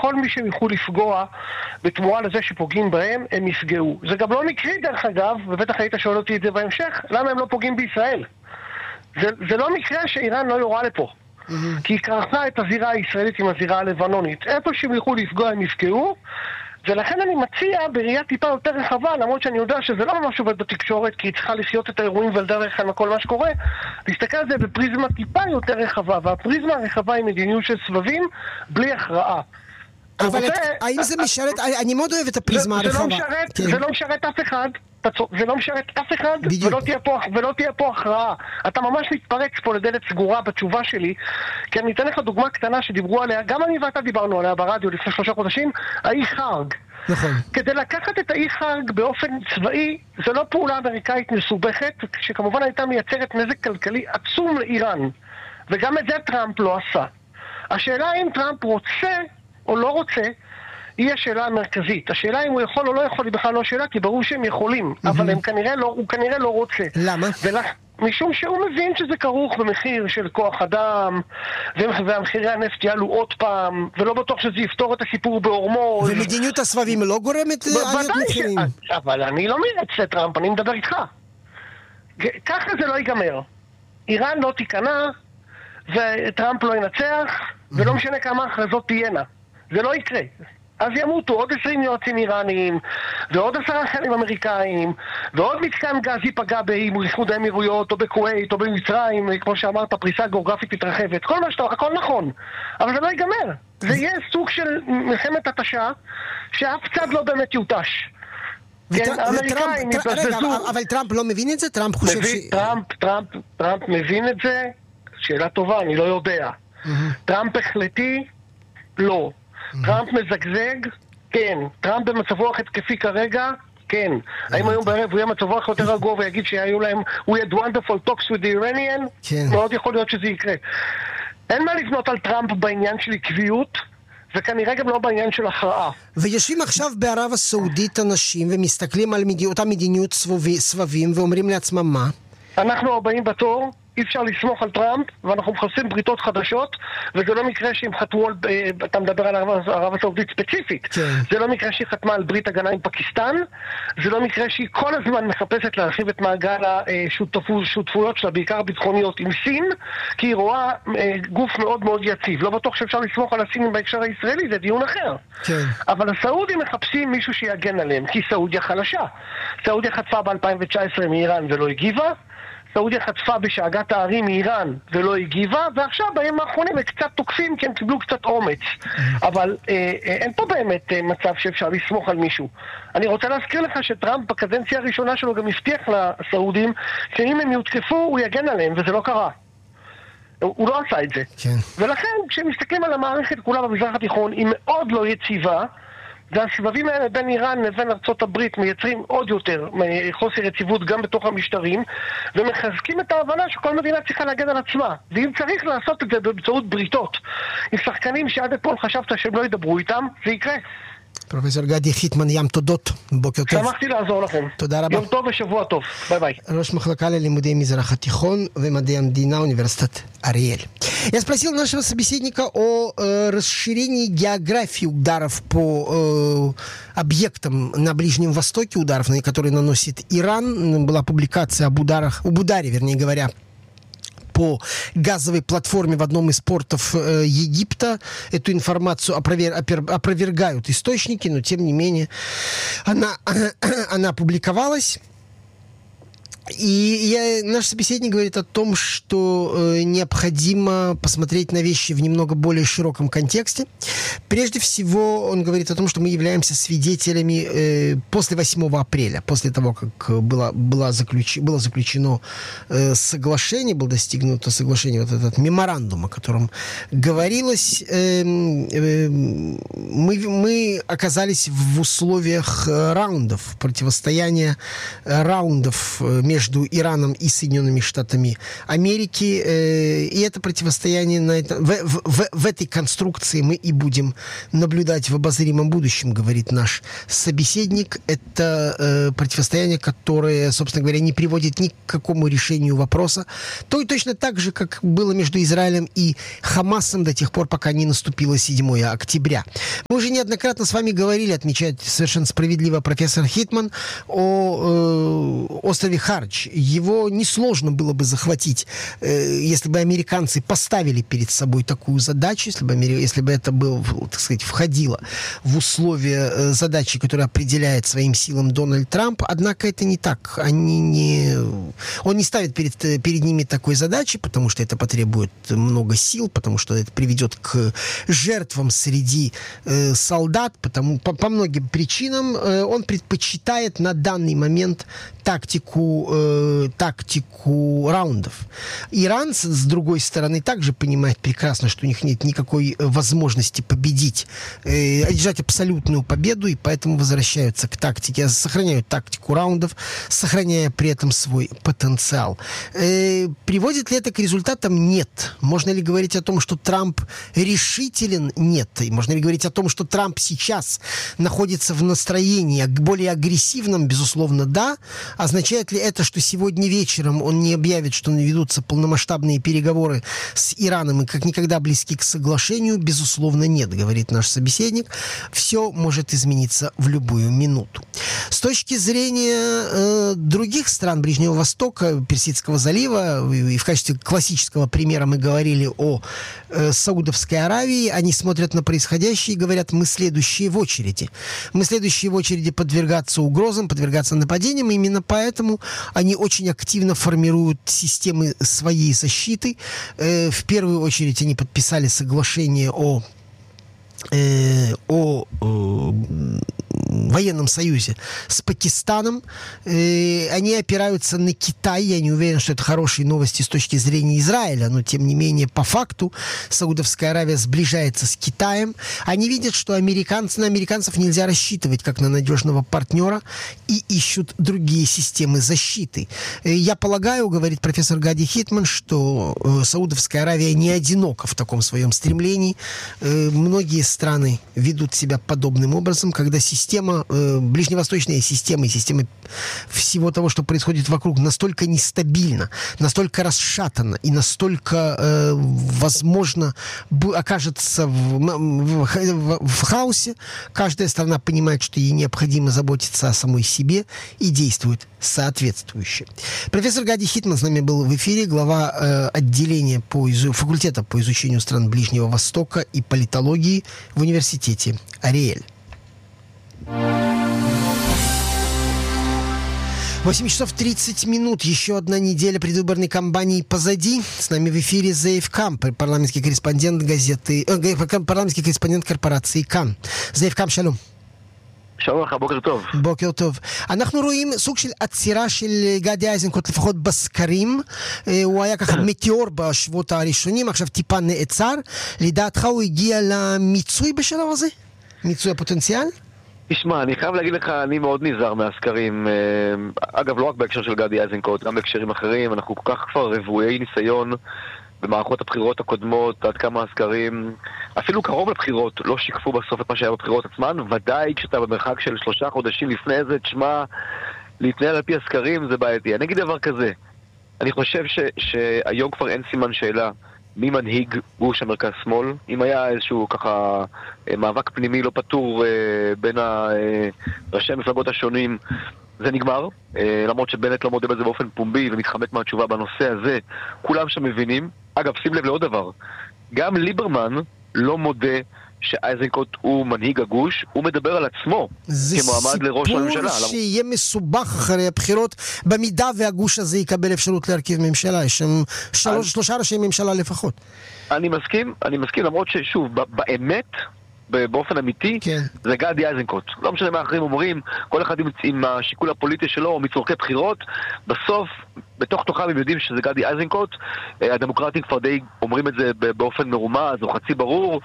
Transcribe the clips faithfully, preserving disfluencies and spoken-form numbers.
בכל מי שהם יוכלו לפגוע בתמורה לזה שפוגעים בהם, הם יפגעו. זה גם לא מקרי דרך אגב, ובטח היית שואל אותי את זה בהמשך, למה הם לא פוגעים בישראל? זה, זה לא מקרה שאיראן לא יורה לפה. Mm-hmm. כי היא קרחה את הזירה הישראלית עם הזירה הלבנונית. איפה שהם יוכלו לפגוע הם יפגעו, ולכן אני מציע בראייה טיפה יותר רחבה, למרות שאני יודע שזה לא ממש עובד בתקשורת, כי היא צריכה לחיות את האירועים ולדרך על כל מה שקורה, להסתכל על זה בפריזמה טיפה יותר רחבה, והפריזמה הרחבה היא מדיניות של סבבים בלי הכרעה. אבל האם זה משרת, אני מאוד אוהב את הפריזמה הרחבה. זה לא משרת אף אחד, זה לא משרת אף אחד, ולא תהיה פה הכרעה. אתה ממש מתפרץ פה לדלת סגורה בתשובה שלי, כי אני אתן לך דוגמה קטנה שדיברו עליה, גם אני ואתה דיברנו עליה ברדיו לפני שלושה חודשים, האי חרג. נכון. כדי לקחת את האי חרג באופן צבאי, זה לא פעולה אמריקאית מסובכת, שכמובן הייתה מייצרת נזק כלכלי עצום לאיראן. וגם את זה טראמפ לא עשה. השאלה אם טראמפ רוצה או לא רוצה, היא השאלה המרכזית. השאלה אם הוא יכול או לא יכול היא בכלל לא שאלה, כי ברור שהם יכולים, mm-hmm. אבל הם כנראה לא, הוא כנראה לא רוצה. למה? ולך, משום שהוא מבין שזה כרוך במחיר של כוח אדם, והמחירי הנפט יעלו עוד פעם, ולא בטוח שזה יפתור את הסיפור בהורמוז. ומדיניות הסבבים לא גורמת לעלות מחירים. ש... אבל אני לא מייעץ לטראמפ, אני מדבר איתך. ככה זה לא ייגמר. איראן לא תיכנע, וטראמפ לא ינצח, ולא משנה כמה הכרזות תהיינה. זה לא יקרה. אז ימותו עוד עשרים יועצים איראנים, ועוד עשרה חיילים אמריקאים, ועוד מתקן גז ייפגע באיחוד האמירויות, או בכווית, או במצרים, כמו שאמרת, פריסה גיאוגרפית מתרחבת. כל מה שאתה, הכל נכון. אבל זה לא ייגמר. זה יהיה סוג של מלחמת התשה, שאף צד לא באמת יוטש. אבל טראמפ לא מבין את זה? טראמפ חושב ש... טראמפ מבין את זה? שאלה טובה, אני לא יודע. טראמפ החלטי? לא. טראמפ מזגזג? כן. טראמפ במצב רוח התקפי כרגע? כן. האם היום בערב הוא יהיה מצב רוח יותר רגוע ויגיד שהיו להם we had wonderful talks with the Iranian? כן. מאוד יכול להיות שזה יקרה. אין מה לבנות על טראמפ בעניין של עקביות, וכנראה גם לא בעניין של הכרעה. ויושבים עכשיו בערב הסעודית אנשים ומסתכלים על אותה מדיניות סבבים ואומרים לעצמם מה? אנחנו הבאים בתור, אי אפשר לסמוך על טראמפ, ואנחנו מחפשים בריתות חדשות, וזה לא מקרה שהם חתמו על, אתה מדבר על ערב הסעודית ספציפית, כן. זה לא מקרה שהיא חתמה על ברית הגנה עם פקיסטן, זה לא מקרה שהיא כל הזמן מחפשת להרחיב את מעגל השותפויות שלה, בעיקר הביטחוניות עם סין, כי היא רואה גוף מאוד מאוד יציב. לא בטוח שאפשר לסמוך על הסינים בהקשר הישראלי, זה דיון אחר. כן. אבל הסעודים מחפשים מישהו שיגן עליהם, כי סעודיה חלשה. סעודיה חטפה ב-אלפיים תשע עשרה מאיראן ולא הגיבה, סעודיה חטפה בשאגת הערים מאיראן ולא הגיבה, ועכשיו בימים האחרונים הם קצת תוקפים כי הם קיבלו קצת אומץ. אבל אה, אה, אין פה באמת אה, מצב שאפשר לסמוך על מישהו. אני רוצה להזכיר לך שטראמפ בקדנציה הראשונה שלו גם הבטיח לסעודים שאם הם יותקפו הוא יגן עליהם, וזה לא קרה. הוא, הוא לא עשה את זה. כן. ולכן כשמסתכלים על המערכת כולה במזרח התיכון היא מאוד לא יציבה, והסבבים האלה בין איראן לבין ארצות הברית מייצרים עוד יותר חוסר יציבות גם בתוך המשטרים, ומחזקים את ההבנה שכל מדינה צריכה להגן על עצמה. ואם צריך לעשות את זה באמצעות בריתות עם שחקנים שעד אתמול חשבת שהם לא ידברו איתם, זה יקרה. פרופסור גדי חיטמן ים, תודות, בוקר טוב. שמחתי לעזור לכם. תודה רבה. יום טוב ושבוע טוב, ביי ביי. ראש מחלקה ללימודי מזרח התיכон ומדעי המדינה, университет Ариэль. Я спросил нашего собеседника о э, расширении географии ударов по э, объектам на Ближнем Востоке, ударов, на которые наносит Иран. Была публикация об ударах, об ударе, вернее говоря, по газовой платформе в одном из портов э, Египта. Эту информацию опровер, опер, опровергают источники, но тем не менее она, она публиковалась. И я, наш собеседник говорит о том, что э, необходимо посмотреть на вещи в немного более широком контексте. Прежде всего, он говорит о том, что мы являемся свидетелями э, после восьмого апреля, после того, как было, было, заключ, было заключено э, соглашение, было достигнуто соглашение, вот этот меморандум, о котором говорилось, э, э, мы, мы оказались в условиях раундов, противостояния раундов между между Ираном и Соединенными Штатами Америки. И это противостояние на это, в, в, в этой конструкции мы и будем наблюдать в обозримом будущем, говорит наш собеседник. Это э, противостояние, которое, собственно говоря, не приводит ни к какому решению вопроса. То и точно так же, как было между Израилем и Хамасом до тех пор, пока не наступило седьмого октября. Мы Мы уже неоднократно с вами говорили, отмечает совершенно справедливо профессор Хитман, о э, острове Хардж. Его несложно было бы захватить, э, если бы американцы поставили перед собой такую задачу, если бы, если бы это было, так сказать, входило в условия э, задачи, которую определяет своим силам Дональд Трамп. Однако это не так. Они не... Он не ставит перед, перед ними такой задачи, потому что это потребует много сил, потому что это приведет к жертвам среди э, солдат, потому, по, по многим причинам. Э, он предпочитает на данный момент тактику, э, тактику раундов. Иран, с другой стороны, также понимает прекрасно, что у них нет никакой возможности победить, э, одержать абсолютную победу, и поэтому возвращаются к тактике, сохраняют тактику раундов, сохраняя при этом свой потенциал. Э, приводит ли это к результатам? Нет. Можно ли говорить о том, что Трамп решителен? Нет. И можно ли говорить о том, что Трамп сейчас находится в настроении более агрессивном? Безусловно, да. Означает ли это, что сегодня вечером он не объявит, что ведутся полномасштабные переговоры с Ираном и как никогда близки к соглашению? Безусловно, нет, говорит наш собеседник. Все может измениться в любую минуту. С точки зрения э, других стран Ближнего Востока, Персидского залива, и в качестве классического примера мы говорили о э, Саудовской Аравии, они смотрят на происходящее и говорят: мы следующие в очереди. Мы следующие в очереди подвергаться угрозам, подвергаться нападениям, и именно поэтому они очень активно формируют системы своей защиты. Э, в первую очередь они подписали соглашение о э, о э, военном союзе с Пакистаном. Э, они опираются на Китай. Я не уверен, что это хорошие новости с точки зрения Израиля, но тем не менее по факту Саудовская Аравия сближается с Китаем. Они видят, что американцы, на американцев нельзя рассчитывать как на надежного партнера, и ищут другие системы защиты. Э, я полагаю, говорит профессор Гади Хитман, что э, Саудовская Аравия не одинока в таком своем стремлении. Э, многие страны ведут себя подобным образом, когда система, э, ближневосточная система и система всего того, что происходит вокруг, настолько нестабильна, настолько расшатана и настолько, э, возможно, б- окажется в, в, в, в хаосе. Каждая страна понимает, что ей необходимо заботиться о самой себе и действует соответствующе. Профессор Гади Хитман с нами был в эфире, глава э, отделения по изу... факультета по изучению стран Ближнего Востока и политологии в университете Ариэль. восемь часов тридцать минут. Еще одна неделя предвыборной кампании позади. С нами в эфире Зеев Кам, парламентский корреспондент газеты, э, парламентский корреспондент корпорации Кан. Зеев Кам, шалом. שלום לך, בוקר טוב. בוקר טוב. אנחנו רואים סוג של עצירה של גדי איזנקוט, לפחות בסקרים. הוא היה ככה מטאור בשבועות הראשונים, עכשיו טיפה נעצר. לדעתך הוא הגיע למיצוי בשלב הזה? מיצוי הפוטנציאל? תשמע, אני חייב להגיד לך, אני מאוד נזהר מהסקרים. אגב, לא רק בהקשר של גדי איזנקוט, גם בהקשרים אחרים. אנחנו כל כך כבר רבויי ניסיון במערכות הבחירות הקודמות, עד כמה הסקרים, אפילו קרוב לבחירות, לא שיקפו בסוף את מה שהיה בבחירות עצמן. ודאי כשאתה במרחק של שלושה חודשים לפני זה, תשמע, להתנהל על פי הסקרים זה בעייתי. אני אגיד דבר כזה, אני חושב ש, שהיום כבר אין סימן שאלה מי מנהיג גוש המרכז שמאל. אם היה איזשהו ככה מאבק פנימי לא פתור בין ראשי המפלגות השונים, זה נגמר, למרות שבנט לא מודה בזה באופן פומבי ומתחמק מהתשובה בנושא הזה. כולם שם מבינים. אגב, שים לב לעוד דבר, גם ליברמן לא מודה שאייזנקוט הוא מנהיג הגוש, הוא מדבר על עצמו כמועמד לראש הממשלה. זה סיפור שיהיה מסובך אחרי הבחירות, במידה והגוש הזה יקבל אפשרות להרכיב ממשלה. יש שם שלוש, שלושה ראשי ממשלה לפחות. אני מסכים, אני מסכים, למרות ששוב, באמת, באופן אמיתי, כן. זה גדי איזנקוט. לא משנה מה אחרים אומרים, כל אחד עם, עם השיקול הפוליטי שלו או מצורכי בחירות, בסוף, בתוך תוכם הם יודעים שזה גדי איזנקוט. הדמוקרטים כבר די אומרים את זה באופן מרומז או חצי ברור,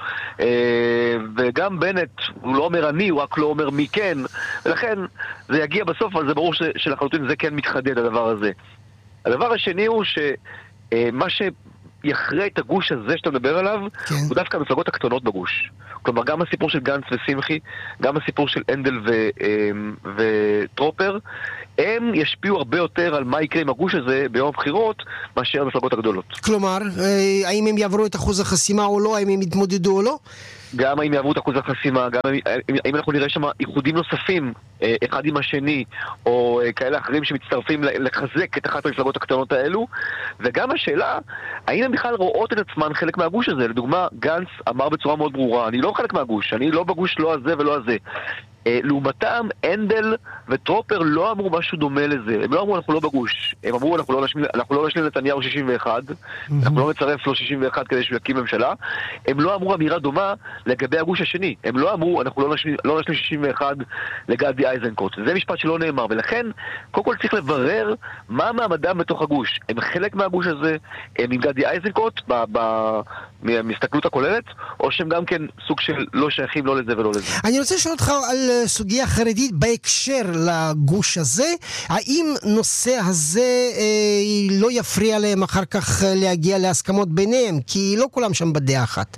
וגם בנט, הוא לא אומר אני, הוא רק לא אומר מי כן, ולכן זה יגיע בסוף, אבל זה ברור ש, שלחלוטין זה כן מתחדד הדבר הזה. הדבר השני הוא שמה ש... יחרה את הגוש הזה שאתה מדבר עליו, כן. הוא דווקא המפלגות הקטנות בגוש. כלומר, גם הסיפור של גנץ ושמחי, גם הסיפור של אנדל ו, וטרופר, הם ישפיעו הרבה יותר על מה יקרה עם הגוש הזה ביום הבחירות, מאשר המפלגות הגדולות. כלומר, האם הם יעברו את אחוז החסימה או לא, האם הם יתמודדו או לא? גם האם יעברו את אחוז החסימה, גם האם אנחנו נראה שם איחודים נוספים, אחד עם השני, או כאלה אחרים שמצטרפים לחזק את אחת המפלגות הקטנות האלו, וגם השאלה, האם הם בכלל רואות את עצמן חלק מהגוש הזה? לדוגמה, גנץ אמר בצורה מאוד ברורה, אני לא חלק מהגוש, אני לא בגוש לא הזה ולא הזה. לעומתם, אנדל וטרופר לא אמרו משהו דומה לזה. הם לא אמרו אנחנו לא בגוש. הם אמרו אנחנו לא נשמיע, אנחנו לא נשמיע נתניהו שישים ואחת, אנחנו לא נצרף לו שישים ואחת כדי שהוא יקים ממשלה. הם לא אמרו אמירה דומה לגבי הגוש השני. הם לא אמרו אנחנו לא נשמיע, לא נשמיע שישים ואחת לגדי איזנקוט. זה משפט שלא נאמר, ולכן קודם כל צריך לברר מה מעמדם בתוך הגוש. הם חלק מהגוש הזה, הם עם גדי איזנקוט במסתכלות הכוללת, או שהם גם כן סוג של לא שייכים לא לזה ולא לזה. אני רוצה לשאול אותך על סוגיה חרדית בהקשר לגוש הזה, האם נושא הזה אה, לא יפריע להם אחר כך להגיע להסכמות ביניהם, כי לא כולם שם בדעה אחת.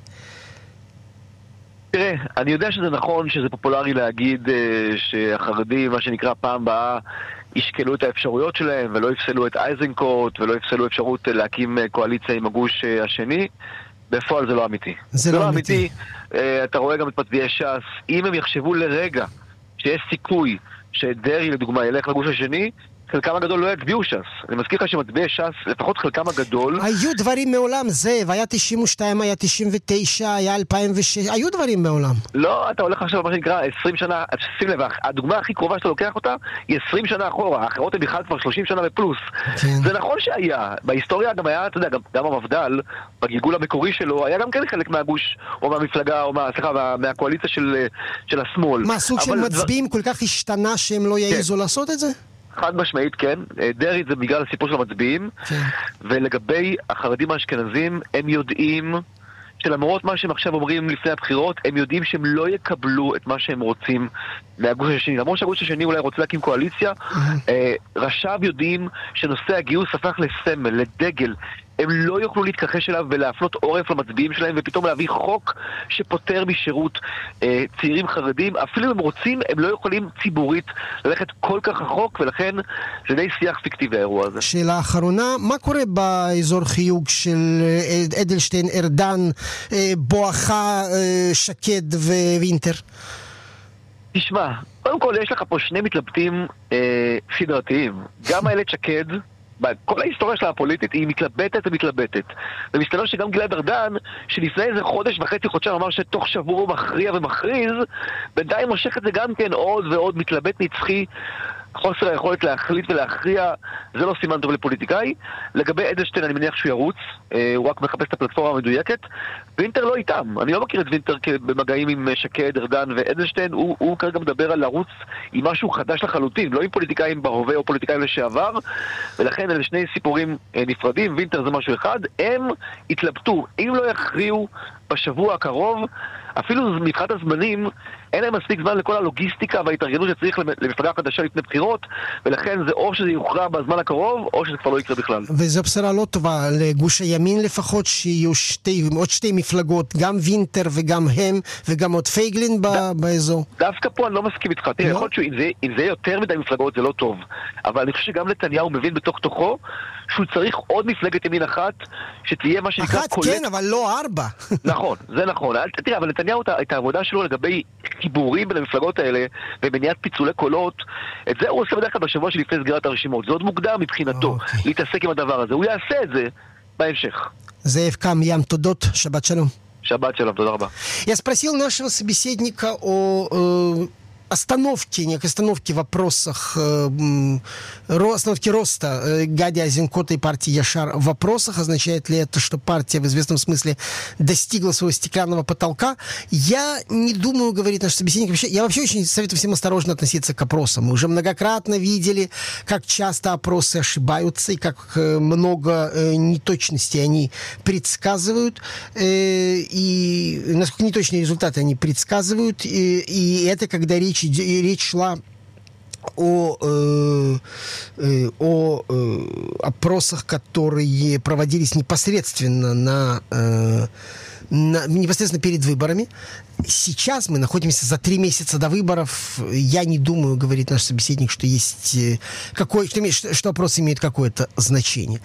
תראה, אני יודע שזה נכון, שזה פופולרי להגיד אה, שהחרדים, מה שנקרא פעם הבאה, ישקלו את האפשרויות שלהם ולא יפסלו את איזנקוט ולא יפסלו אפשרות להקים קואליציה עם הגוש השני. בפועל זה לא אמיתי. זה לא אמיתי. אתה רואה גם את מצביעי ש"ס, אם הם יחשבו לרגע שיש סיכוי שדרעי לדוגמה ילך לגוש השני, חלקם הגדול לא יצביעו ש"ס. אני מזכיר לך שמצביעי ש"ס, לפחות חלקם הגדול... היו דברים מעולם, זאב, היה תשעים ושתיים, היה תשעים ותשע, היה אלפיים ושש, היו דברים מעולם. לא, אתה הולך עכשיו, מה שנקרא, עשרים שנה, שים לב, הדוגמה הכי קרובה שאתה לוקח אותה, היא עשרים שנה אחורה, האחרות הן בכלל כבר שלושים שנה בפלוס. כן. זה נכון שהיה, בהיסטוריה גם היה, אתה יודע, גם, גם המפד"ל, בגלגול המקורי שלו, היה גם כן חלק מהגוש, או מהמפלגה, או מה, סליחה, מה, מהקואליציה של, של השמאל. מה, סוג של מצביעים כל כך השתנה שהם לא יעיזו לעשות את זה? חד משמעית, כן. דרעי זה בגלל הסיפור של המצביעים, ולגבי החרדים האשכנזים, הם יודעים שלמרות מה שהם עכשיו אומרים לפני הבחירות, הם יודעים שהם לא יקבלו את מה שהם רוצים מהגוש השני. למרות שהגוש השני אולי רוצה להקים קואליציה, ראשיו יודעים שנושא הגיוס הפך לסמל, לדגל. הם לא יוכלו להתכחש אליו ולהפנות עורף למצביעים שלהם ופתאום להביא חוק שפותר משירות אה, צעירים חרדים. אפילו אם הם רוצים, הם לא יכולים ציבורית ללכת כל כך רחוק, ולכן זה די שיח פיקטיבי האירוע הזה. שאלה אחרונה, מה קורה באזור חיוג של אדלשטיין, ארדן, אה, בואכה אה, שקד ווינטר? תשמע, קודם כל יש לך פה שני מתלבטים אה, סדרתיים. גם איילת שקד, כל ההיסטוריה שלה הפוליטית היא מתלבטת ומתלבטת, ומסתבר שגם גלעד ארדן שלפני איזה חודש וחצי חודשיים אמר שתוך שבוע הוא מכריע ומכריז, בינתיים מושך את זה גם כן עוד ועוד, מתלבט נצחי. חוסר היכולת להחליט ולהכריע זה לא סימן טוב לפוליטיקאי. לגבי אדלשטיין אני מניח שהוא ירוץ, אה, הוא רק מחפש את הפלטפורמה המדויקת. וינטר לא איתם, אני לא מכיר את וינטר במגעים עם שקד, ארדן ואדלשטיין. הוא, הוא כרגע מדבר על לרוץ עם משהו חדש לחלוטין, לא עם פוליטיקאים בהווה או פוליטיקאים לשעבר, ולכן אלה שני סיפורים אה, נפרדים. וינטר זה משהו אחד, הם התלבטו, אם לא יכריעו בשבוע הקרוב, אפילו מבחינת הזמנים, אין להם מספיק זמן לכל הלוגיסטיקה וההתארגנות שצריך למפלגה חדשה לפני בחירות, ולכן זה או שזה יוכרע בזמן הקרוב, או שזה כבר לא יקרה בכלל. וזו בשורה לא טובה לגוש הימין לפחות, שיהיו שתי, עוד שתי מפלגות, גם וינטר וגם הם, וגם עוד פייגלין ד... באזור. דווקא פה אני לא מסכים איתך. תראה, יכול להיות שאם זה יותר מדי מפלגות זה לא טוב, אבל אני חושב שגם נתניהו מבין בתוך תוכו, שהוא צריך עוד מפלגת ימין אחת, שתהיה מה שנקרא אחת קולט... כן, אבל לא ארבע. נכון, זה נכון. תראה, אבל נתניהו, את העבודה שלו לגבי חיבורים בין המפלגות האלה, ומניעת פיצולי קולות, את זה הוא עושה בדרך כלל בשבוע שלפני סגירת הרשימות. זה עוד מוקדם מבחינתו, okay. להתעסק עם הדבר הזה. הוא יעשה את זה בהמשך. זאב קם ים, תודות, שבת שלום. שבת שלום, תודה רבה. Я спросил нашего собеседника о... Э... остановки, некой остановки в вопросах э, ро, остановки роста э, Гади Айзенкота и партии Яшар в вопросах. Означает ли это, что партия в известном смысле достигла своего стеклянного потолка? Я не думаю, говорит наш собеседник, вообще, я вообще очень советую всем осторожно относиться к опросам. Мы уже многократно видели, как часто опросы ошибаются и как э, много э, неточностей они предсказывают, э, и насколько неточные результаты они предсказывают, и, и это когда речь И речь шла о, э, э, о э, опросах, которые проводились непосредственно на, э, на, непосредственно перед выборами. Сейчас мы находимся за три месяца до выборов. Я не думаю, говорит наш собеседник, что есть какой, что, что, что опросы имеют какое-то значение.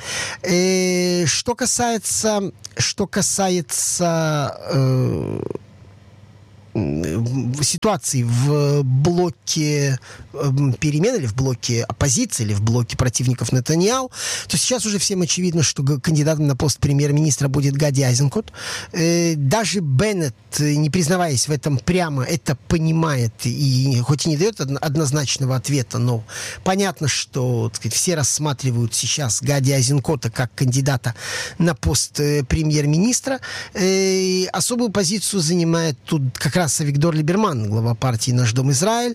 Э, что касается, что касается э, ситуации в блоке перемен или в блоке оппозиции, или в блоке противников Нетаньяху, то сейчас уже всем очевидно, что кандидатом на пост премьер-министра будет Гади Айзенкот. Даже Беннет, не признаваясь в этом прямо, это понимает, и хоть и не дает однозначного ответа, но понятно, что, так сказать, все рассматривают сейчас Гади Айзенкота как кандидата на пост премьер-министра. Особую позицию занимает тут как раз Авигдор Либерман, глава партии «Наш дом Израиль».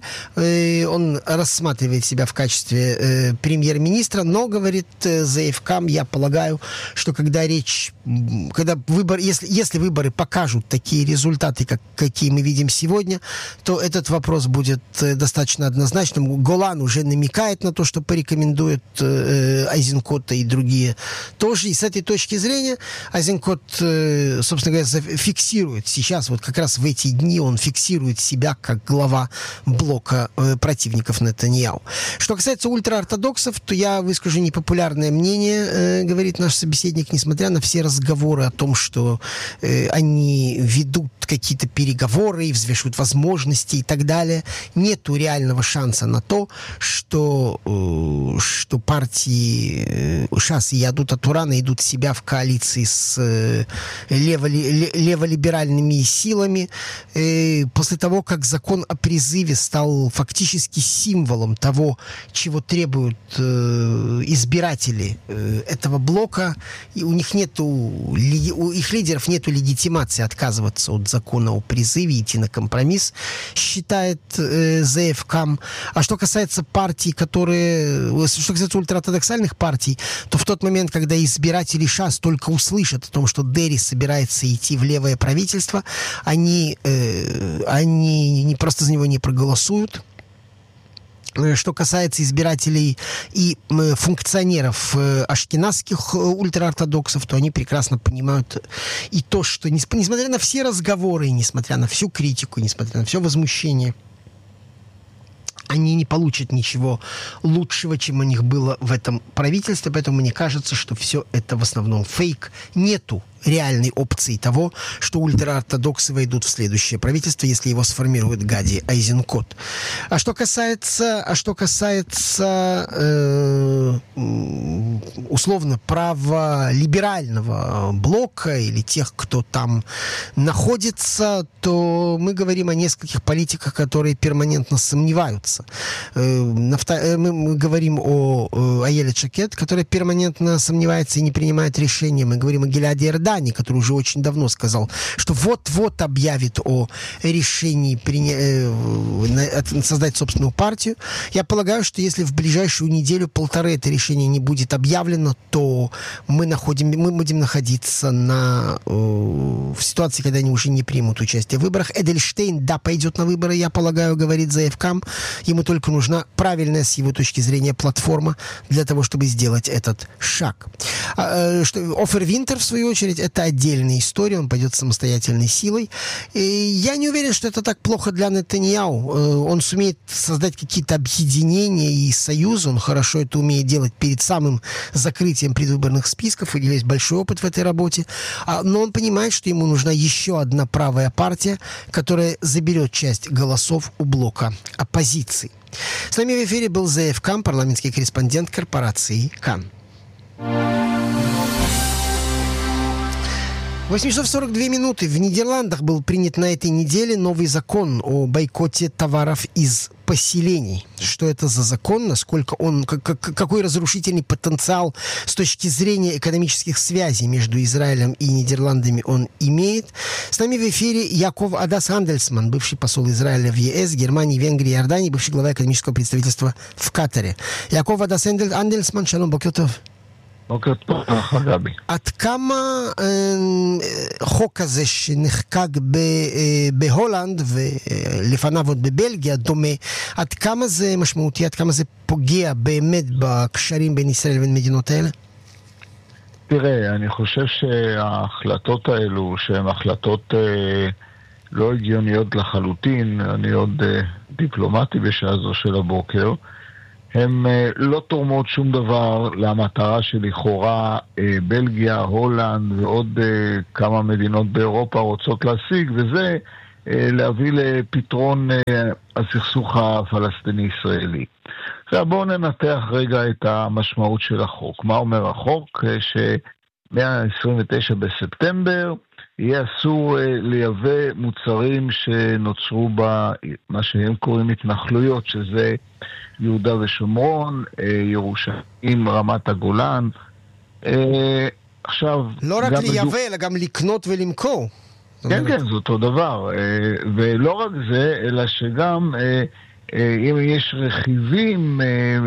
Он рассматривает себя в качестве премьер-министра, но, говорит ЗФК, я полагаю, что когда речь, когда выбор, если, если выборы покажут такие результаты, как, какие мы видим сегодня, то этот вопрос будет достаточно однозначным. Голан уже намекает на то, что порекомендует Айзенкота и другие тоже. И с этой точки зрения Айзенкот, собственно говоря, фиксирует сейчас, вот как раз в эти дни он фиксирует себя как глава блока э, противников Нетаньяху. Что касается ультраортодоксов, то я выскажу непопулярное мнение, э, говорит наш собеседник, несмотря на все разговоры о том, что э, они ведут какие-то переговоры и взвешивают возможности и так далее, нету реального шанса на то, что, э, что партии э, ШАС и Ядут ха-Тора найдут себя в коалиции с э, лево, леволиберальными силами, э, после того, как закон о призыве стал фактически символом того, чего требуют э, избиратели э, этого блока, и у них нету, у их лидеров нету легитимации отказываться от закона о призыве, идти на компромисс, считает э, ЗФК. А что касается партий, которые, что касается ультраортодоксальных партий, то в тот момент, когда избиратели ШАС только услышат о том, что Дерри собирается идти в левое правительство, они, э, они не просто за него не проголосуют. Что касается избирателей и функционеров ашкеназских ультраортодоксов, то они прекрасно понимают и то, что несмотря на все разговоры, несмотря на всю критику, несмотря на все возмущение, они не получат ничего лучшего, чем у них было в этом правительстве. Поэтому мне кажется, что все это в основном фейк. Нету реальной опции того, что ультраортодоксы войдут в следующее правительство, если его сформирует Гади Айзенкот. А что касается, а что касается э, условно праволиберального блока или тех, кто там находится, то мы говорим о нескольких политиках, которые перманентно сомневаются. Э, нафта, мы, мы говорим о э, Аеле Шакед, которая перманентно сомневается и не принимает решения. Мы говорим о Гиляде Эрдане, который уже очень давно сказал, что вот-вот объявит о решении приня... создать собственную партию. Я полагаю, что если в ближайшую неделю-полторы это решение не будет объявлено, то мы, находим... мы будем находиться на... в ситуации, когда они уже не примут участие в выборах. Эдельштейн, да, пойдет на выборы, я полагаю, говорит ЗФК. Ему только нужна правильная, с его точки зрения, платформа для того, чтобы сделать этот шаг. Офер Винтер, в свою очередь, это отдельная история, он пойдет самостоятельной силой. И я не уверен, что это так плохо для Нетаньяху. Он сумеет создать какие-то объединения и союзы, он хорошо это умеет делать перед самым закрытием предвыборных списков, у него есть большой опыт в этой работе. Но он понимает, что ему нужна еще одна правая партия, которая заберет часть голосов у блока оппозиции. С нами в эфире был ЗФК, парламентский корреспондент корпорации КАН. восемь часов сорок две минуты. В Нидерландах был принят на этой неделе новый закон о бойкоте товаров из поселений. Что это за закон, насколько он, как, какой разрушительный потенциал с точки зрения экономических связей между Израилем и Нидерландами он имеет. С нами в эфире Яков Адас Андельсман, бывший посол Израиля в ЕС, Германии, Венгрии, Иордании, бывший глава экономического представительства в Катаре. Яков Адас Андельсман, шалом, бокер тов. בוקר טוב, גבי. עד כמה חוק הזה שנחקק בהולנד ולפניו עוד בבלגיה דומה, עד כמה זה משמעותי, עד כמה זה פוגע באמת בקשרים בין ישראל לבין מדינות האלה? תראה, אני חושב שההחלטות האלו, שהן החלטות לא הגיוניות לחלוטין, אני עוד דיפלומטי בשעה זו של הבוקר, הם לא תורמות שום דבר למטרה שלכאורה בלגיה, הולנד ועוד כמה מדינות באירופה רוצות להשיג, וזה להביא לפתרון הסכסוך הפלסטיני-ישראלי. עכשיו בואו ננתח רגע את המשמעות של החוק. מה אומר החוק? ש-עשרים ותשעה בספטמבר יהיה אסור לייבא מוצרים שנוצרו במה שהם קוראים התנחלויות, שזה יהודה ושומרון, ירושלים, רמת הגולן. עכשיו, לא רק לייבא, אלא גם לקנות ולמכור. כן, כן, זה אותו דבר. ולא רק זה, אלא שגם אם יש רכיבים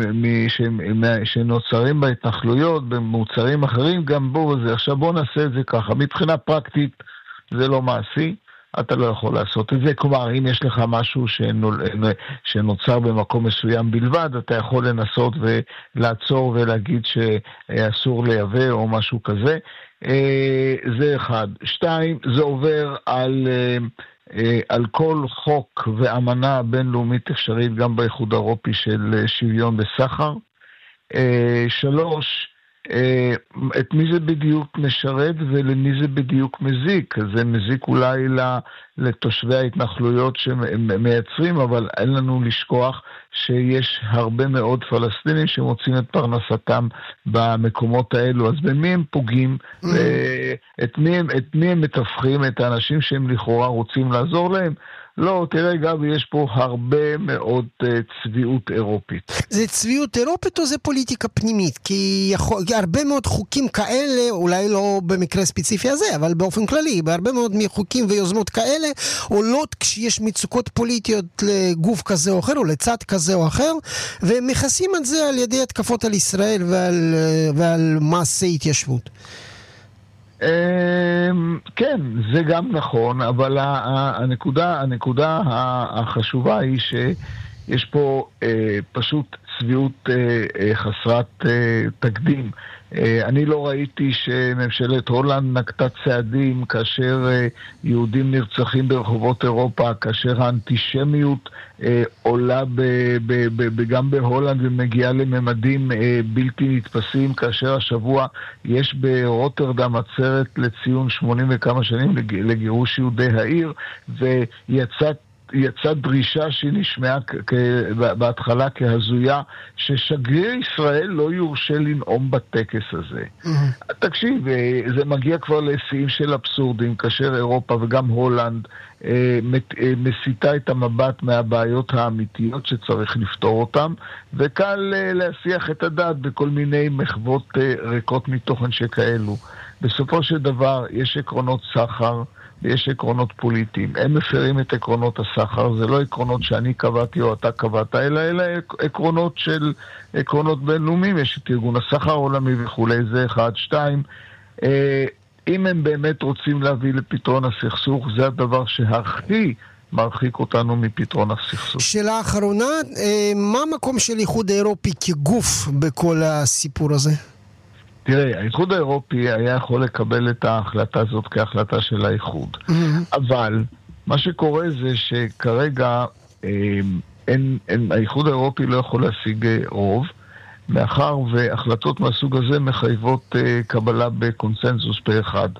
שנוצרים בהתנחלויות, במוצרים אחרים, גם בואו זה. עכשיו בואו נעשה את זה ככה. מבחינה פרקטית זה לא מעשי. אתה לא יכול לעשות את זה. כלומר, אם יש לך משהו שנוצר במקום מסוים בלבד, אתה יכול לנסות ולעצור ולהגיד שאסור לייבא או משהו כזה. זה אחד. שתיים, זה עובר על, על כל חוק ואמנה בינלאומית אפשרית, גם באיחוד האירופי של שוויון בסחר. שלוש, את מי זה בדיוק משרת ולמי זה בדיוק מזיק. זה מזיק אולי לתושבי ההתנחלויות שמייצרים, אבל אין לנו לשכוח שיש הרבה מאוד פלסטינים שמוצאים את פרנסתם במקומות האלו. אז במי הם פוגעים? את מי הם, את מי הם מתווכים? את האנשים שהם לכאורה רוצים לעזור להם? לא, תראה גבי, יש פה הרבה מאוד uh, צביעות אירופית. זה צביעות אירופית או זה פוליטיקה פנימית? כי יכול, הרבה מאוד חוקים כאלה, אולי לא במקרה ספציפי הזה, אבל באופן כללי, בהרבה מאוד חוקים ויוזמות כאלה, עולות כשיש מצוקות פוליטיות לגוף כזה או אחר, או לצד כזה או אחר, ומכסים את זה על ידי התקפות על ישראל ועל, ועל מעשי התיישבות. כן, זה גם נכון, אבל הנקודה, הנקודה החשובה היא שיש פה פשוט צביעות חסרת תקדים. אני לא ראיתי שממשלת הולנד נקטה צעדים כאשר יהודים נרצחים ברחובות אירופה, כאשר האנטישמיות עולה ב, ב, ב, גם בהולנד ומגיעה לממדים בלתי נתפסים, כאשר השבוע יש ברוטרדם עצרת לציון שמונים וכמה שנים לגירוש יהודי העיר, ויצאת יצאה דרישה שנשמעה בהתחלה כהזויה, ששגריר ישראל לא יורשה לנאום בטקס הזה. Mm-hmm. תקשיב, זה מגיע כבר לשיאים של אבסורדים, כאשר אירופה וגם הולנד אה, אה, מסיתה את המבט מהבעיות האמיתיות שצריך לפתור אותם, וקל אה, להסיח את הדעת בכל מיני מחוות אה, ריקות מתוכן שכאלו. בסופו של דבר יש עקרונות סחר, ויש עקרונות פוליטיים. הם מפרים את עקרונות הסחר, זה לא עקרונות שאני קבעתי או אתה קבעת, אלא אלא עקרונות של עקרונות בינלאומיים, יש את ארגון הסחר העולמי וכולי, זה אחד, שתיים. אם הם באמת רוצים להביא לפתרון הסכסוך, זה הדבר שהכי מרחיק אותנו מפתרון הסכסוך. שאלה אחרונה, מה המקום של איחוד האירופי כגוף בכל הסיפור הזה? תראה, האיחוד האירופי היה יכול לקבל את ההחלטה הזאת כהחלטה של האיחוד. Mm-hmm. אבל מה שקורה זה שכרגע אה, אין, אין, האיחוד האירופי לא יכול להשיג רוב, מאחר והחלטות מהסוג הזה מחייבות אה, קבלה בקונסנזוס פה אחד.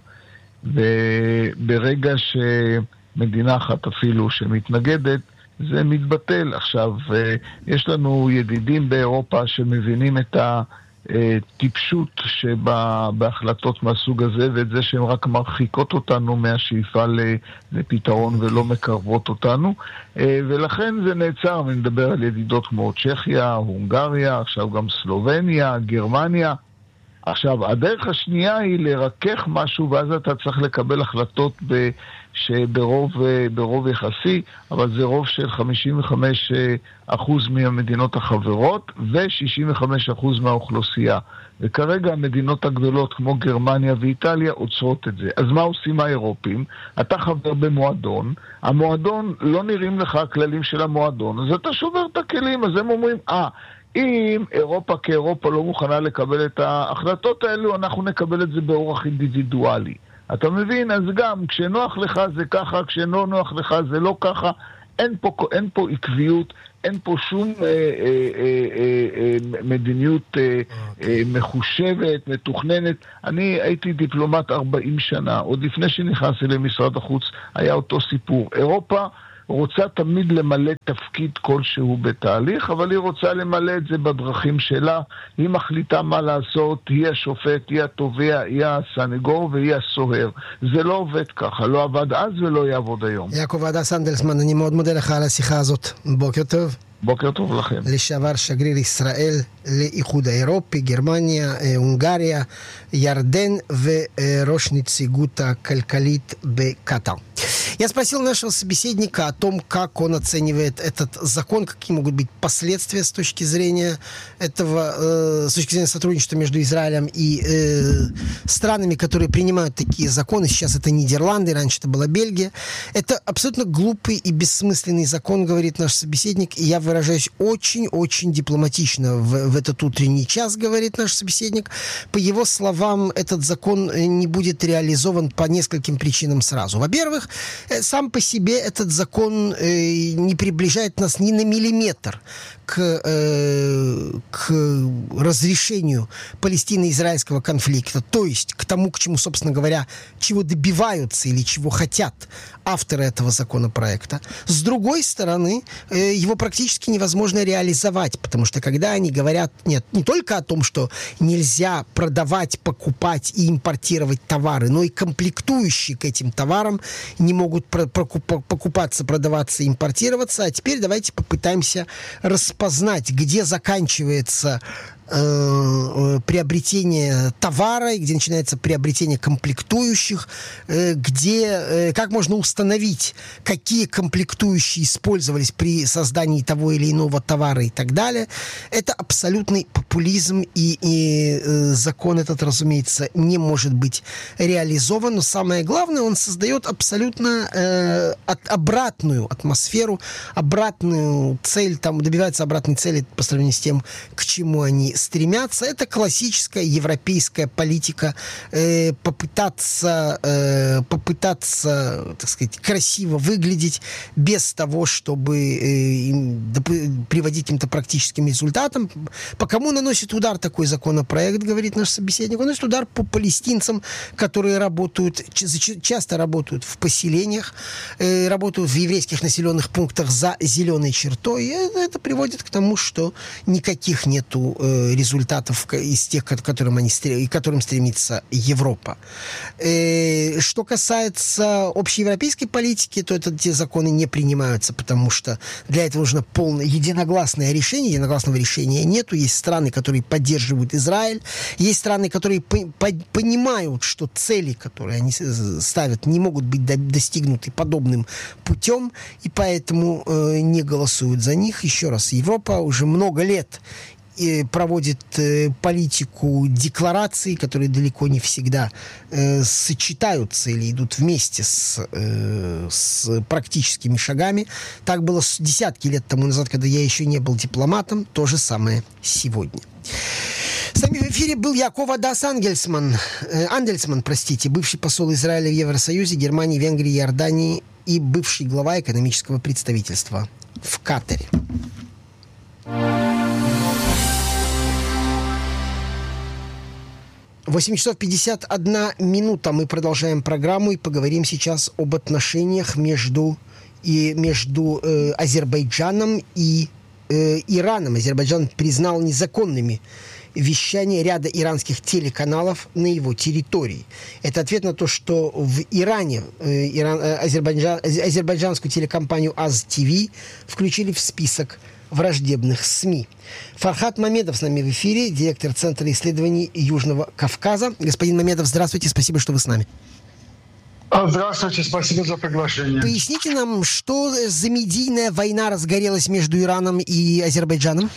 וברגע שמדינה אחת אפילו שמתנגדת, זה מתבטל. עכשיו, אה, יש לנו ידידים באירופה שמבינים את ה... טיפשות שבהחלטות מהסוג הזה, ואת זה שהן רק מרחיקות אותנו מהשאיפה לפתרון ולא מקרבות אותנו, ולכן זה נעצר. אני מדבר על ידידות כמו צ'כיה, הונגריה, עכשיו גם סלובניה, גרמניה. עכשיו, הדרך השנייה היא לרכך משהו, ואז אתה צריך לקבל החלטות ב... שברוב ברוב יחסי, אבל זה רוב של חמישים וחמישה אחוז מהמדינות החברות ו-שישים וחמישה אחוז מהאוכלוסייה. וכרגע המדינות הגדולות כמו גרמניה ואיטליה עוצרות את זה. אז מה עושים האירופים? אתה חבר במועדון, המועדון לא נראים לך הכללים של המועדון, אז אתה שובר את הכלים, אז הם אומרים, אה, אם אירופה כאירופה לא מוכנה לקבל את ההחלטות האלו, אנחנו נקבל את זה באורח אינדיבידואלי. אתה מבין? אז גם כשנוח לך זה ככה, כשלא נוח לך זה לא ככה. אין פה, אין פה עקביות, אין פה שום אה, אה, אה, אה, מדיניות אה, אה, מחושבת, מתוכננת. אני הייתי דיפלומט ארבעים שנה, עוד לפני שנכנסתי למשרד החוץ, היה אותו סיפור. אירופה רוצה תמיד למלא תפקיד כלשהו בתהליך, אבל היא רוצה למלא את זה בדרכים שלה. היא מחליטה מה לעשות, היא השופט, היא התובע, היא הסנגור והיא הסוהר. זה לא עובד ככה, לא עבד אז ולא יעבוד היום. יעקב הדס אנדלסמן, אני מאוד מודה לך על השיחה הזאת. בוקר טוב. בוקר טוב לכם. לשעבר שגריר ישראל לאיחוד האירופי, גרמניה, הונגריה, ירדן וראש נציגות הכלכלית בקטר. Я спросил нашего собеседника о том, как он оценивает этот закон, какие могут быть последствия с точки зрения этого, э, с точки зрения сотрудничества между Израилем и э, странами, которые принимают такие законы. Сейчас это Нидерланды, раньше это была Бельгия. Это абсолютно глупый и бессмысленный закон, говорит наш собеседник, и я выражаюсь очень-очень дипломатично в, в этот утренний час, говорит наш собеседник. По его словам, этот закон не будет реализован по нескольким причинам сразу. Во-первых, сам по себе этот закон э, не приближает нас ни на миллиметр к, э, к разрешению палестино-израильского конфликта, то есть к тому, к чему, собственно говоря, чего добиваются или чего хотят авторы этого законопроекта. С другой стороны, э, его практически невозможно реализовать, потому что когда они говорят нет, не только о том, что нельзя продавать, покупать и импортировать товары, но и комплектующие к этим товарам не могут покупаться, продаваться, импортироваться. А теперь давайте попытаемся распознать, где заканчивается э, приобретение товара, где начинается приобретение комплектующих, э, где, э, как можно установить, какие комплектующие использовались при создании того или иного товара и так далее. Это абсолютный популизм, и, и э, закон этот, разумеется, не может быть реализован. Но самое главное, он создает абсолютно э, от, обратную атмосферу, обратную цель, там добивается обратной цели по сравнению с тем, к чему они стремятся. Это классическая европейская политика э, попытаться, э, попытаться, так сказать, красиво выглядеть без того, чтобы э, им, да, приводить каким-то практическим результатам. По кому наносит удар такой законопроект, говорит наш собеседник? Он наносит удар по палестинцам, которые работают, часто работают в поселениях, э, работают в еврейских населенных пунктах за зеленой чертой. И это, это приводит к тому, что никаких нету э, результатов из тех, к которым, они, к которым стремится Европа. Э, что касается общеевропейской политики, то это, те законы не принимаются, потому что для этого нужно полное единогласное решение. Единогласного решения нету. Есть страны, которые поддерживают Израиль. Есть страны, которые по- по- понимают, что цели, которые они ставят, не могут быть до- достигнуты подобным путем, и поэтому э, не голосуют за них. Еще раз, Европа уже много лет проводит э, политику деклараций, которые далеко не всегда э, сочетаются или идут вместе с, э, с практическими шагами. Так было десятки лет тому назад, когда я еще не был дипломатом. То же самое сегодня. С нами в эфире был Яков Адас Ангельсман, э, Андельсман, простите, бывший посол Израиля в Евросоюзе, Германии, Венгрии, Иордании и бывший глава экономического представительства в Катаре. восемь часов пятьдесят одна минута. Мы продолжаем программу и поговорим сейчас об отношениях между, и, между э, Азербайджаном и э, Ираном. Азербайджан признал незаконными вещание ряда иранских телеканалов на его территории. Это ответ на то, что в Иране э, Иран, э, Азербайджан, азербайджанскую телекомпанию АЗ-ТВ включили в список враждебных СМИ. Фархат Мамедов с нами в эфире, директор Центра исследований Южного Кавказа. Господин Мамедов, здравствуйте, спасибо, что вы с нами. Здравствуйте, спасибо за приглашение. Поясните нам, что за медийная война разгорелась между Ираном и Азербайджаном?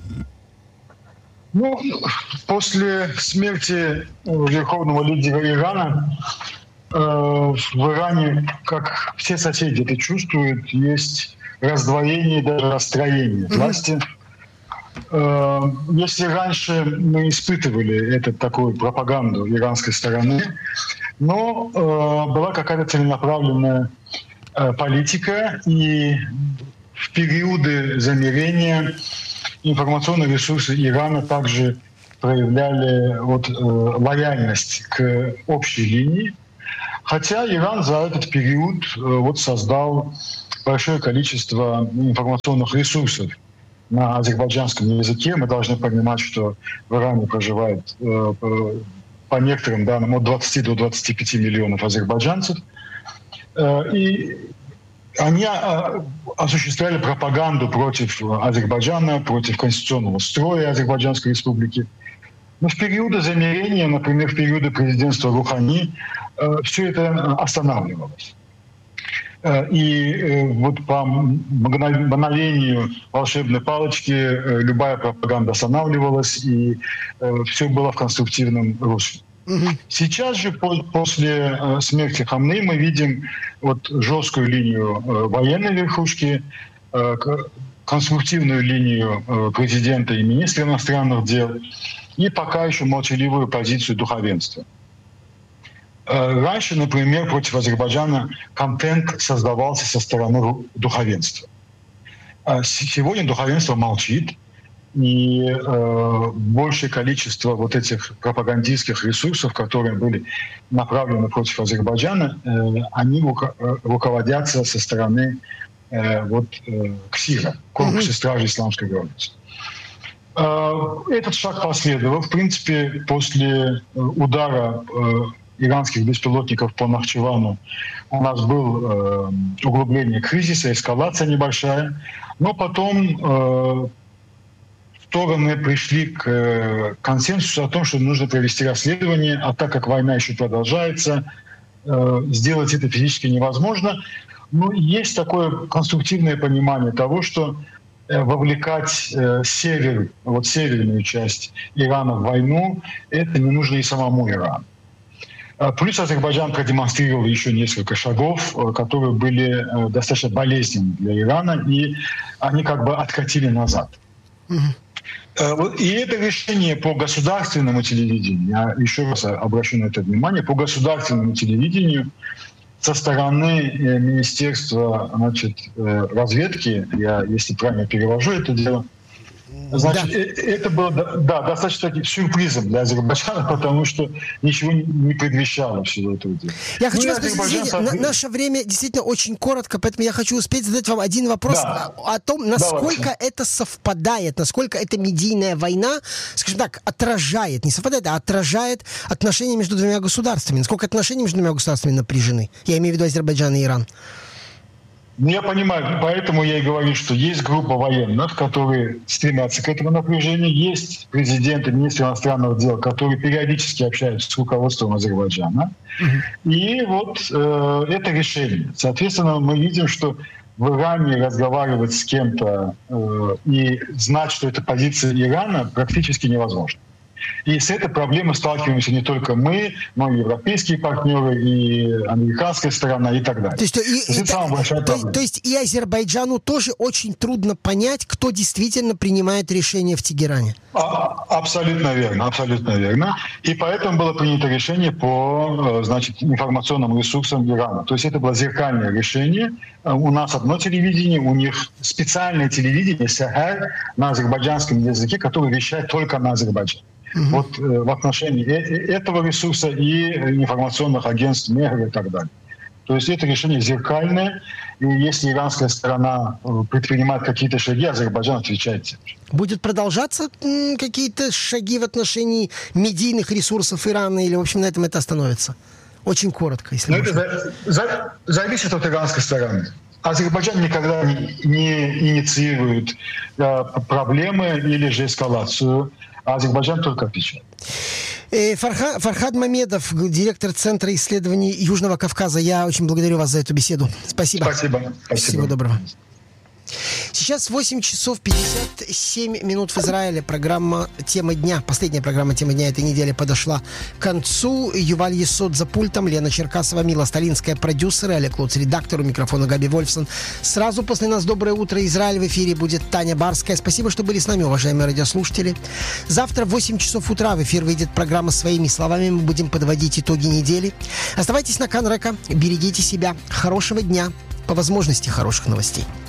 Ну, после смерти верховного лидера Ирана э, в Иране, как все соседи это чувствуют, есть раздвоение, даже расстроение власти. Э, если раньше мы испытывали эту такую пропаганду иранской стороны, но э, была какая-то целенаправленная политика, и в периоды замирения информационные ресурсы Ирана также проявляли вот, э, лояльность к общей линии. Хотя Иран за этот период э, вот, создал большое количество информационных ресурсов на азербайджанском языке. Мы должны понимать, что в Иране проживает э, по некоторым данным от двадцати до двадцати пяти миллионов азербайджанцев. Э, и они э, осуществляли пропаганду против Азербайджана, против конституционного строя Азербайджанской республики. Но в периоды замирения, например, в периоды президентства Рухани, э, все это останавливалось. Э, и э, вот по мгновению волшебной палочки э, любая пропаганда останавливалась, и э, все было в конструктивном русле. Угу. Сейчас же, по- после э, смерти Хамнеи, мы видим вот жесткую линию э, военной верхушки, э, конструктивную линию э, президента и министра иностранных дел, и пока еще молчаливую позицию духовенства. Раньше, например, против Азербайджана контент создавался со стороны духовенства. Сегодня духовенство молчит, и э, большее количество вот этих пропагандистских ресурсов, которые были направлены против Азербайджана, э, они руко- руководятся со стороны э, вот, э, КСИРа, Корпуса стражей исламской границы. Этот шаг последовал. В принципе, после удара э, иранских беспилотников по Нахчевану у нас было э, углубление кризиса, эскалация небольшая. Но потом э, стороны пришли к э, консенсусу о том, что нужно провести расследование, а так как война еще продолжается, э, сделать это физически невозможно. Но есть такое конструктивное понимание того, что вовлекать э, север, вот северную часть Ирана в войну, это не нужно и самому Ирану. Плюс Азербайджан продемонстрировал еще несколько шагов, э, которые были э, достаточно болезненны для Ирана, и они как бы откатили назад. Mm-hmm. И это решение по государственному телевидению, я еще раз обращу на это внимание, по государственному телевидению со стороны Министерства, значит, разведки, я, если правильно перевожу это дело, значит, да. это было да, достаточно таким сюрпризом для Азербайджана, потому что ничего не предвещало всего этого дела. Я хочу ну, вас спросить, соответ... наше время действительно очень коротко, поэтому я хочу успеть задать вам один вопрос да. о том, насколько Давайте. это совпадает, насколько эта медийная война, скажем так, отражает, не совпадает, а отражает отношения между двумя государствами. Насколько отношения между двумя государствами напряжены? Я имею в виду Азербайджан и Иран. Ну, я понимаю, поэтому я и говорю, что есть группа военных, которые стремятся к этому напряжению, есть президент и министр иностранных дел, которые периодически общаются с руководством Азербайджана. Mm-hmm. И вот э, это решение. Соответственно, мы видим, что в Иране разговаривать с кем-то э, и знать, что это позиция Ирана, практически невозможно. И с этой проблемой сталкиваемся не только мы, но и европейские партнеры, и американская сторона, и так далее. То есть, и, то, есть, это самая большая то, то есть и Азербайджану тоже очень трудно понять, кто действительно принимает решение в Тегеране? А, абсолютно верно, абсолютно верно. И поэтому было принято решение по, значит, информационным ресурсам Ирана. То есть это было зеркальное решение. У нас одно телевидение, у них специальное телевидение, Сахар, на азербайджанском языке, которое вещает только на Азербайджане. Uh-huh. Вот э, в отношении э- этого ресурса и информационных агентств МЕГР и так далее. То есть это решение зеркальное, и если иранская сторона предпринимает какие-то шаги, Азербайджан отвечает тем же. Будет продолжаться м, какие-то шаги в отношении медийных ресурсов Ирана, или, в общем, на этом это остановится? Очень коротко, если можно. Это за, за, зависит от иранской стороны. Азербайджан никогда не, не инициирует э, проблемы или же эскалацию. А Азербайджан только отвечает. Фарха, Фархад Мамедов, директор Центра исследований Южного Кавказа. Я очень благодарю вас за эту беседу. Спасибо. Спасибо. Спасибо. Всего доброго. Сейчас восемь часов пятьдесят семь минут в Израиле. Программа «Тема дня», последняя программа «Тема дня» этой недели подошла к концу. Юваль Есот за пультом, Лена Черкасова, Мила Сталинская, продюсеры, Олег Луц, редактор, у микрофона Габи Вольфсон. Сразу после нас «Доброе утро, Израиль». В эфире будет Таня Барская. Спасибо, что были с нами, уважаемые радиослушатели. Завтра в восемь часов утра в эфир выйдет программа «Своими словами». Мы будем подводить итоги недели. Оставайтесь на Кан Река, берегите себя. Хорошего дня. по возможности хороших новостей.